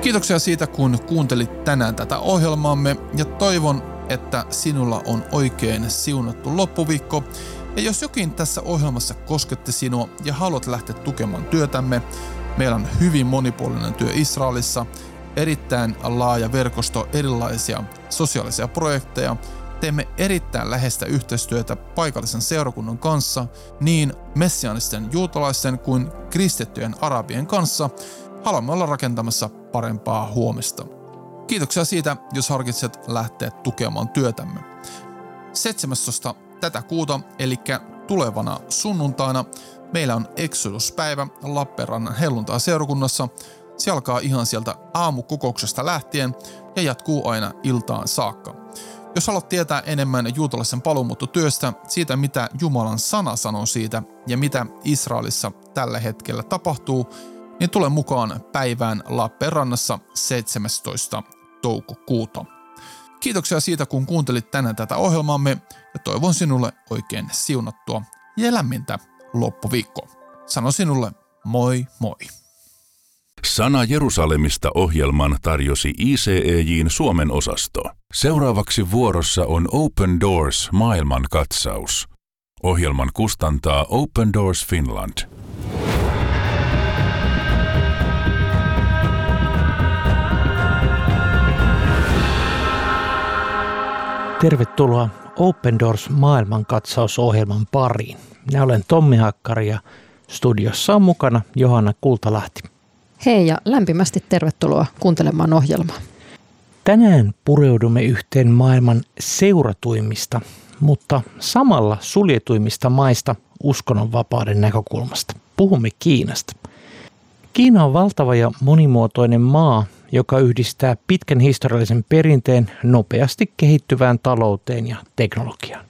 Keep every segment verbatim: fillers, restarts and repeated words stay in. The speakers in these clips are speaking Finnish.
Kiitoksia siitä, kun kuuntelit tänään tätä ohjelmaamme ja toivon, että sinulla on oikein siunattu loppuviikko. Ja jos jokin tässä ohjelmassa kosketti sinua ja haluat lähteä tukemaan työtämme, meillä on hyvin monipuolinen työ Israelissa, erittäin laaja verkosto erilaisia sosiaalisia projekteja. Teemme erittäin läheistä yhteistyötä paikallisen seurakunnan kanssa, niin messiaanisten juutalaisten kuin kristittyjen arabien kanssa. Haluamme olla rakentamassa parempaa huomista. Kiitoksia siitä, jos harkitset lähteä tukemaan työtämme. seitsemästoista tätä kuuta, eli tulevana sunnuntaina, meillä on Exodus-päivä Lappeenrannan helluntai-seurakunnassa. Se alkaa ihan sieltä aamukokouksesta lähtien ja jatkuu aina iltaan saakka. Jos haluat tietää enemmän juutalaisen paluumuuttotyöstä, siitä mitä Jumalan sana sanoo siitä ja mitä Israelissa tällä hetkellä tapahtuu, niin tule mukaan päivään Lappeenrannassa seitsemästoista toukokuuta. Kiitoksia siitä, kun kuuntelit tänään tätä ohjelmaamme ja toivon sinulle oikein siunattua ja lämmintä loppuviikkoa. Sano sinulle moi moi. Sana Jerusalemista -ohjelman tarjosi I C E J:n Suomen osasto. Seuraavaksi vuorossa on Open Doors maailmankatsaus. Ohjelman kustantaa Open Doors Finland. Tervetuloa Open Doors maailmankatsausohjelman pariin. Minä olen Tommi Hakkari ja studiossa on mukana Johanna Kultalahti. Hei ja lämpimästi tervetuloa kuuntelemaan ohjelmaa. Tänään pureudumme yhteen maailman seuratuimmista, mutta samalla suljetuimmista maista uskonnonvapauden näkökulmasta. Puhumme Kiinasta. Kiina on valtava ja monimuotoinen maa, joka yhdistää pitkän historiallisen perinteen nopeasti kehittyvään talouteen ja teknologiaan.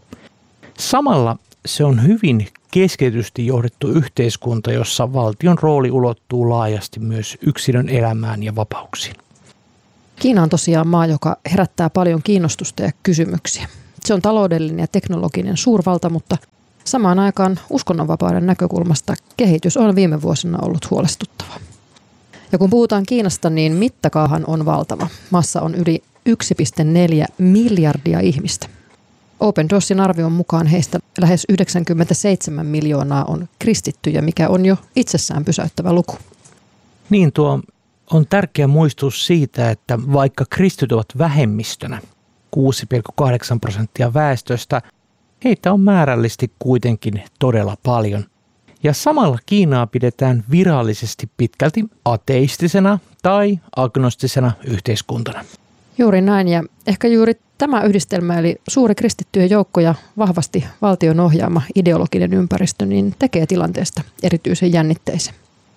Samalla se on hyvin keskitysti johdettu yhteiskunta, jossa valtion rooli ulottuu laajasti myös yksilön elämään ja vapauksiin. Kiina on tosiaan maa, joka herättää paljon kiinnostusta ja kysymyksiä. Se on taloudellinen ja teknologinen suurvalta, mutta samaan aikaan uskonnonvapauden näkökulmasta kehitys on viime vuosina ollut huolestuttava. Ja kun puhutaan Kiinasta, niin mittakaahan on valtava. Maassa on yli yksi pilkku neljä miljardia ihmistä. Open Doorsin arvion mukaan heistä lähes yhdeksänkymmentäseitsemän miljoonaa on kristittyjä, mikä on jo itsessään pysäyttävä luku. Niin, tuo on tärkeä muistutus siitä, että vaikka kristityt ovat vähemmistönä, kuusi pilkku kahdeksan prosenttia väestöstä, heitä on määrällisesti kuitenkin todella paljon. Ja samalla Kiinaa pidetään virallisesti pitkälti ateistisena tai agnostisena yhteiskuntana. Juuri näin, ja ehkä juuri tämä yhdistelmä, eli suuri kristittyjen joukko ja vahvasti valtion ohjaama ideologinen ympäristö, niin tekee tilanteesta erityisen jännitteisen.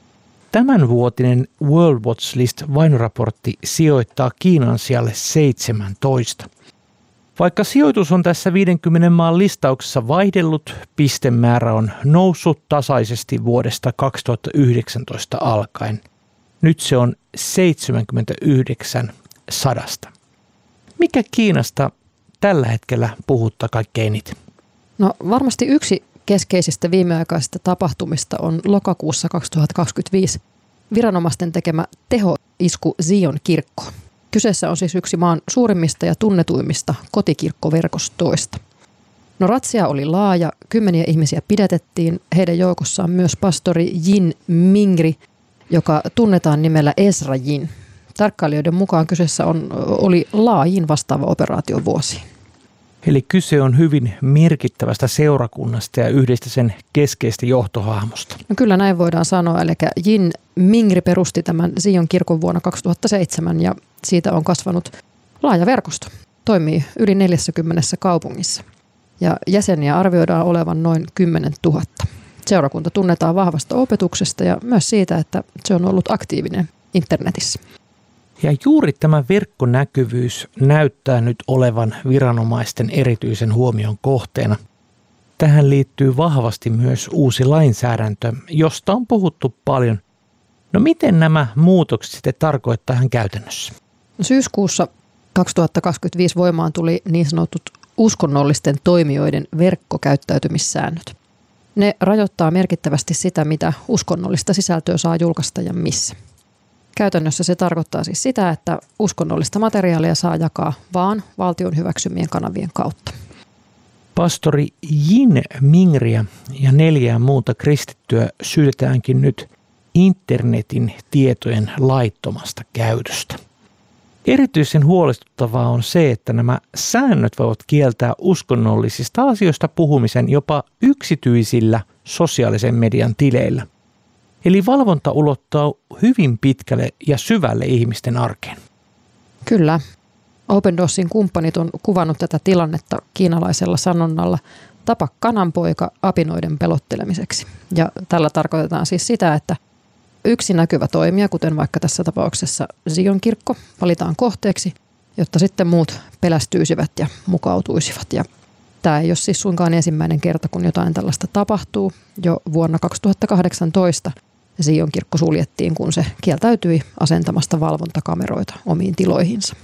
Tämänvuotinen World Watch List-vainoraportti sijoittaa Kiinan sijalle seitsemäntoista. Vaikka sijoitus on tässä viidenkymmenen maan listauksessa vaihdellut, pistemäärä on noussut tasaisesti vuodesta kaksituhattayhdeksäntoista alkaen. Nyt se on seitsemänkymmentäyhdeksän sadasta. Mikä Kiinasta tällä hetkellä puhuttaa kaikkein eniten? No varmasti yksi keskeisistä viimeaikaisista tapahtumista on lokakuussa kaksituhattakaksikymmentäviisi viranomaisten tekemä tehoisku Zion kirkkoon. Kyseessä on siis yksi maan suurimmista ja tunnetuimmista kotikirkkoverkostoista. No ratsia oli laaja, kymmeniä ihmisiä pidätettiin, heidän joukossaan myös pastori Jin Mingri, joka tunnetaan nimellä Ezra Jin. Tarkkailijoiden mukaan kyseessä on, oli laajin vastaava operaatio vuosiin. Eli kyse on hyvin merkittävästä seurakunnasta ja yhdestä sen keskeistä johtohahmosta. No kyllä näin voidaan sanoa, eli Jin Mingri perusti tämän Zion kirkon vuonna kaksituhattaseitsemän ja siitä on kasvanut laaja verkosto. Toimii yli neljässäkymmenessä kaupungissa ja jäseniä arvioidaan olevan noin kymmenen tuhatta. Seurakunta tunnetaan vahvasta opetuksesta ja myös siitä, että se on ollut aktiivinen internetissä. Ja juuri tämä verkkonäkyvyys näyttää nyt olevan viranomaisten erityisen huomion kohteena. Tähän liittyy vahvasti myös uusi lainsäädäntö, josta on puhuttu paljon. No miten nämä muutokset sitten tarkoittaa ihan käytännössä? No syyskuussa kaksituhattakaksikymmentäviisi voimaan tuli niin sanotut uskonnollisten toimijoiden verkkokäyttäytymissäännöt. Ne rajoittaa merkittävästi sitä, mitä uskonnollista sisältöä saa julkaista ja missä. Käytännössä se tarkoittaa siis sitä, että uskonnollista materiaalia saa jakaa vaan valtion hyväksymien kanavien kautta. Pastori Jin Mingriä ja neljää muuta kristittyä syytetäänkin nyt internetin tietojen laittomasta käytöstä. Erityisen huolestuttavaa on se, että nämä säännöt voivat kieltää uskonnollisista asioista puhumisen jopa yksityisillä sosiaalisen median tileillä. Eli valvonta ulottaa hyvin pitkälle ja syvälle ihmisten arkeen. Kyllä. Open Doorsin kumppanit on kuvannut tätä tilannetta kiinalaisella sanonnalla tapa kananpoika apinoiden pelottelemiseksi. Ja tällä tarkoitetaan siis sitä, että yksi näkyvä toimija, kuten vaikka tässä tapauksessa Zion kirkko, valitaan kohteeksi, jotta sitten muut pelästyisivät ja mukautuisivat. Ja tämä ei ole siis suinkaan ensimmäinen kerta, kun jotain tällaista tapahtuu. Jo vuonna kaksituhattakahdeksantoista Zion kirkko suljettiin, kun se kieltäytyi asentamasta valvontakameroita omiin tiloihinsa.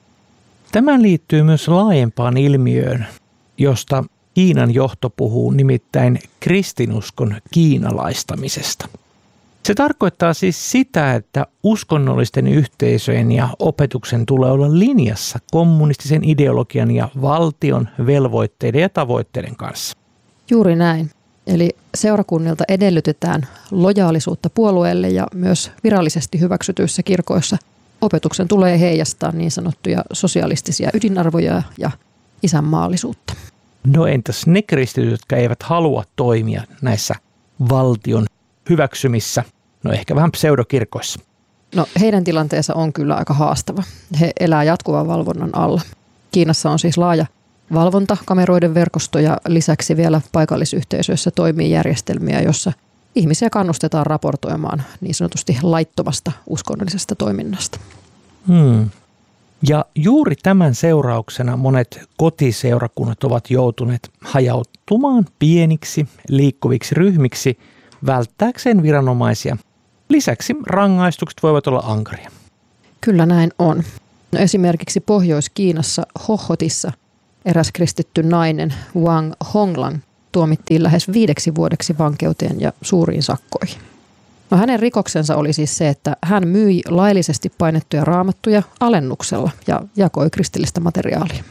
Tämä liittyy myös laajempaan ilmiöön, josta Kiinan johto puhuu, nimittäin kristinuskon kiinalaistamisesta. Se tarkoittaa siis sitä, että uskonnollisten yhteisöjen ja opetuksen tulee olla linjassa kommunistisen ideologian ja valtion velvoitteiden ja tavoitteiden kanssa. Juuri näin. Eli seurakunnilta edellytetään lojaalisuutta puolueelle ja myös virallisesti hyväksytyissä kirkoissa opetuksen tulee heijastaa niin sanottuja sosialistisia ydinarvoja ja isänmaallisuutta. No entäs ne kristityt, jotka eivät halua toimia näissä valtion hyväksymissä, no ehkä vähän pseudokirkoissa? No heidän tilanteensa on kyllä aika haastava. He elää jatkuvan valvonnan alla. Kiinassa on siis laaja valvonta, kameroiden verkosto ja lisäksi vielä paikallisyhteisöissä toimii järjestelmiä, jossa ihmisiä kannustetaan raportoimaan niin sanotusti laittomasta uskonnollisesta toiminnasta. Hmm. Ja juuri tämän seurauksena monet kotiseurakunnat ovat joutuneet hajautumaan pieniksi liikkuviksi ryhmiksi välttääkseen viranomaisia. Lisäksi rangaistukset voivat olla ankaria. Kyllä näin on. No esimerkiksi Pohjois-Kiinassa Hohotissa eräs kristitty nainen Wang Honglang tuomittiin lähes viideksi vuodeksi vankeuteen ja suuriin sakkoihin. No hänen rikoksensa oli siis se, että hän myi laillisesti painettuja raamattuja alennuksella ja jakoi kristillistä materiaalia.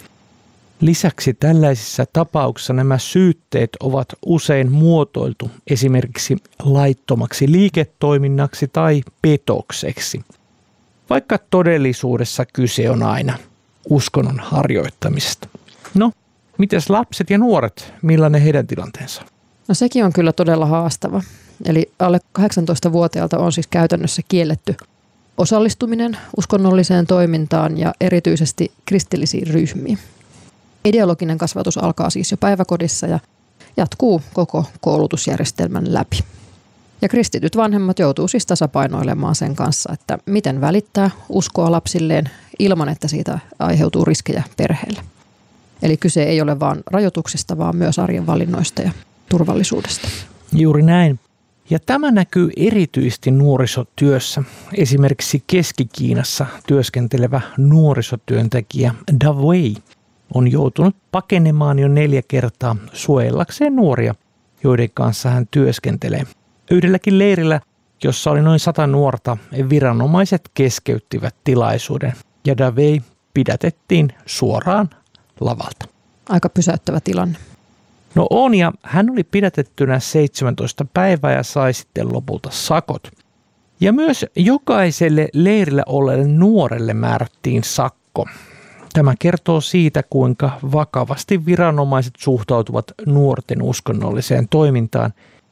Lisäksi tällaisissa tapauksissa nämä syytteet ovat usein muotoiltu esimerkiksi laittomaksi liiketoiminnaksi tai petokseksi, vaikka todellisuudessa kyse on aina uskonnon harjoittamisesta. No, mites lapset ja nuoret, millainen heidän tilanteensa? No sekin on kyllä todella haastava. Eli alle kahdeksantoistavuotiaalta on siis käytännössä kielletty osallistuminen uskonnolliseen toimintaan ja erityisesti kristillisiin ryhmiin. Ideologinen kasvatus alkaa siis jo päiväkodissa ja jatkuu koko koulutusjärjestelmän läpi. Ja kristityt vanhemmat joutuu siis tasapainoilemaan sen kanssa, että miten välittää uskoa lapsilleen ilman, että siitä aiheutuu riskejä perheelle. Eli kyse ei ole vain rajoituksista, vaan myös arjen valinnoista ja turvallisuudesta. Juuri näin. Ja tämä näkyy erityisesti nuorisotyössä. Esimerkiksi Keski-Kiinassa työskentelevä nuorisotyöntekijä Da Wei on joutunut pakenemaan jo neljä kertaa suojellakseen nuoria, joiden kanssa hän työskentelee. Yhdelläkin leirillä, jossa oli noin sata nuorta, viranomaiset keskeyttivät tilaisuuden ja Da Wei pidätettiin suoraan lavalta. Aika pysäyttävä tilanne. No on, ja hän oli pidätettynä seitsemäntoista päivää ja sai sitten lopulta sakot. Ja myös jokaiselle leirillä olleelle nuorelle määrättiin sakko. Tämä kertoo siitä, kuinka vakavasti viranomaiset suhtautuvat nuorten uskonnolliseen toimintaan.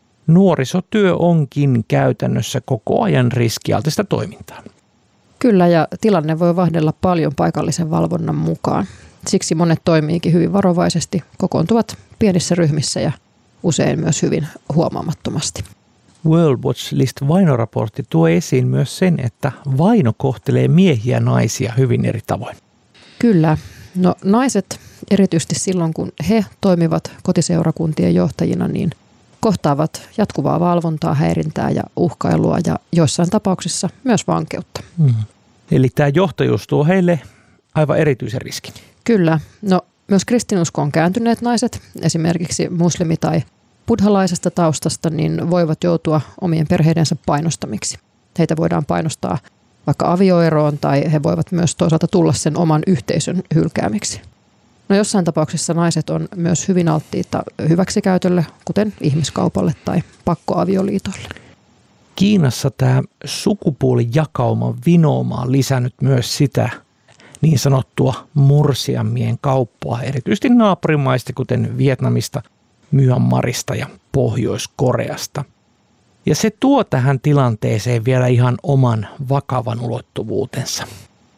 Nuorisotyö onkin käytännössä koko ajan riskialtista toimintaa. Kyllä, ja tilanne voi vaihdella paljon paikallisen valvonnan mukaan. Siksi monet toimiikin hyvin varovaisesti, kokoontuvat pienissä ryhmissä ja usein myös hyvin huomaamattomasti. World Watch List vainoraportti tuo esiin myös sen, että vaino kohtelee miehiä ja naisia hyvin eri tavoin. Kyllä. No naiset, erityisesti silloin kun he toimivat kotiseurakuntien johtajina, niin kohtaavat jatkuvaa valvontaa, häirintää ja uhkailua ja joissain tapauksissa myös vankeutta. Hmm. Eli tämä johtajuus tuo heille aivan erityisen riskin. Kyllä. No myös kristinuskoon kääntyneet naiset, esimerkiksi muslimi- tai buddhalaisesta taustasta, niin voivat joutua omien perheidensä painostamiksi. Heitä voidaan painostaa vaikka avioeroon, tai he voivat myös toisaalta tulla sen oman yhteisön hylkäämiksi. No jossain tapauksessa naiset on myös hyvin alttiita hyväksikäytölle, kuten ihmiskaupalle tai pakkoavioliitolle. Kiinassa tämä sukupuolijakauman vinooma on lisännyt myös sitä niin sanottua morsiammien kauppaa, erityisesti naapurimaista, kuten Vietnamista, Myanmarista ja Pohjois-Koreasta. Ja se tuo tähän tilanteeseen vielä ihan oman vakavan ulottuvuutensa.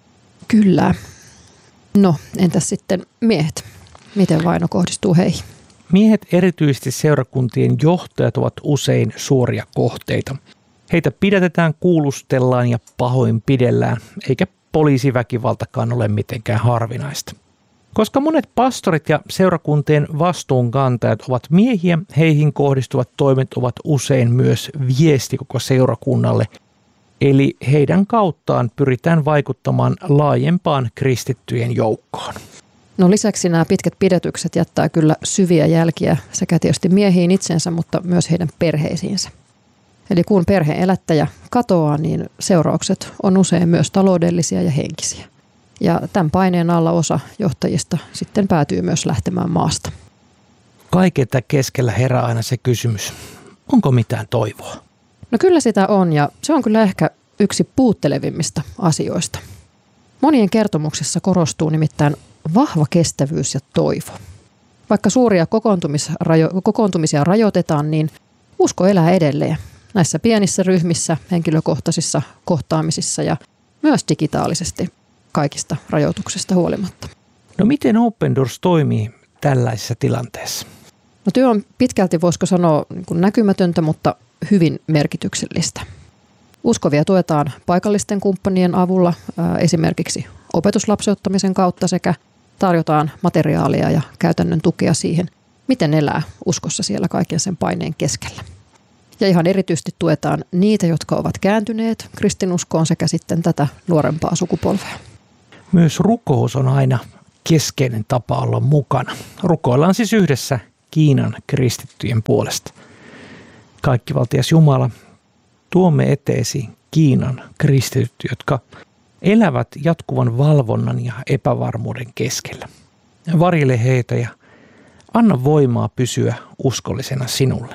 Kyllä. No, entäs sitten miehet? Miten vaino kohdistuu heihin? Miehet, erityisesti seurakuntien johtajat, ovat usein suoria kohteita. Heitä pidätetään, kuulustellaan ja pahoinpidellään, eikä poliisiväkivaltakaan ole mitenkään harvinaista. Koska monet pastorit ja seurakuntien vastuunkantajat ovat miehiä, heihin kohdistuvat toimet ovat usein myös viesti koko seurakunnalle. Eli heidän kauttaan pyritään vaikuttamaan laajempaan kristittyjen joukkoon. No lisäksi nämä pitkät pidätykset jättää kyllä syviä jälkiä sekä tietysti miehiin itsensä, mutta myös heidän perheisiinsä. Eli kun perheen elättäjä katoaa, niin seuraukset on usein myös taloudellisia ja henkisiä. Ja tämän paineen alla osa johtajista sitten päätyy myös lähtemään maasta. Kaiketa keskellä herää aina se kysymys, onko mitään toivoa? No kyllä sitä on, ja se on kyllä ehkä yksi puuttelevimmista asioista. Monien kertomuksissa korostuu nimittäin vahva kestävyys ja toivo. Vaikka suuria kokoontumisrajo- kokoontumisia rajoitetaan, niin usko elää edelleen näissä pienissä ryhmissä, henkilökohtaisissa kohtaamisissa ja myös digitaalisesti kaikista rajoituksista huolimatta. No miten Open Doors toimii tällaisessa tilanteessa? No työ on pitkälti, voisiko sanoa, niin kuin näkymätöntä, mutta hyvin merkityksellistä. Uskovia tuetaan paikallisten kumppanien avulla, esimerkiksi opetuslapseuttamisen kautta, sekä tarjotaan materiaalia ja käytännön tukea siihen, miten elää uskossa siellä kaiken sen paineen keskellä. Ja ihan erityisesti tuetaan niitä, jotka ovat kääntyneet kristinuskoon, sekä sitten tätä nuorempaa sukupolvea. Myös rukous on aina keskeinen tapa olla mukana. Rukoillaan siis yhdessä Kiinan kristittyjen puolesta. Kaikkivaltias Jumala, tuomme eteesi Kiinan kristityt, jotka elävät jatkuvan valvonnan ja epävarmuuden keskellä. Varjele heitä ja anna voimaa pysyä uskollisena sinulle.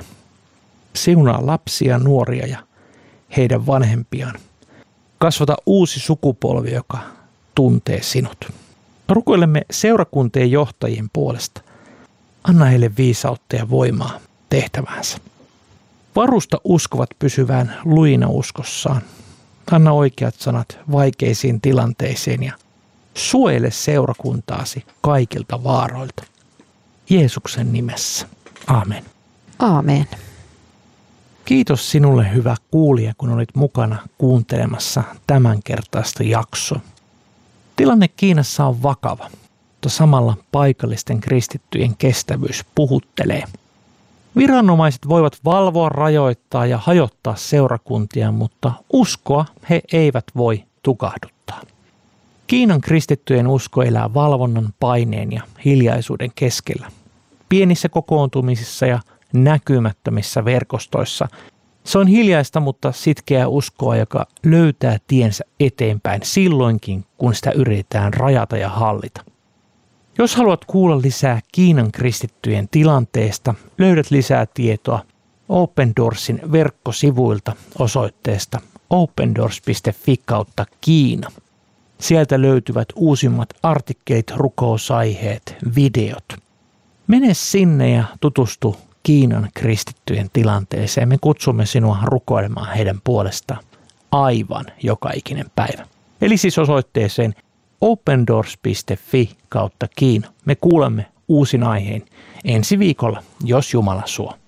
Siunaa lapsia, nuoria ja heidän vanhempiaan. Kasvata uusi sukupolvi, joka tuntee sinut. Rukoilemme seurakuntien johtajien puolesta. Anna heille viisautta ja voimaa tehtäväänsä. Varusta uskovat pysyvään lujina uskossaan. Anna oikeat sanat vaikeisiin tilanteisiin ja suojele seurakuntaasi kaikilta vaaroilta. Jeesuksen nimessä. Aamen. Aamen. Kiitos sinulle, hyvä kuulija, kun olit mukana kuuntelemassa tämänkertaista jaksoa. Tilanne Kiinassa on vakava, mutta samalla paikallisten kristittyjen kestävyys puhuttelee. Viranomaiset voivat valvoa, rajoittaa ja hajottaa seurakuntia, mutta uskoa he eivät voi tukahduttaa. Kiinan kristittyjen usko elää valvonnan, paineen ja hiljaisuuden keskellä. Pienissä kokoontumisissa ja näkymättömissä verkostoissa se on hiljaista, mutta sitkeää uskoa, joka löytää tiensä eteenpäin silloinkin, kun sitä yritetään rajata ja hallita. Jos haluat kuulla lisää Kiinan kristittyjen tilanteesta, löydät lisää tietoa Open Doorsin verkkosivuilta osoitteesta opendoors piste fi kautta Kiina. Sieltä löytyvät uusimmat artikkelit, rukousaiheet, videot. Mene sinne ja tutustu Kiinan kristittyjen tilanteeseen. Me kutsumme sinua rukoilemaan heidän puolestaan aivan joka ikinen päivä. Eli siis osoitteeseen opendoors piste fi kautta Kiina. Me kuulemme uusin aiheen ensi viikolla, jos Jumala suo.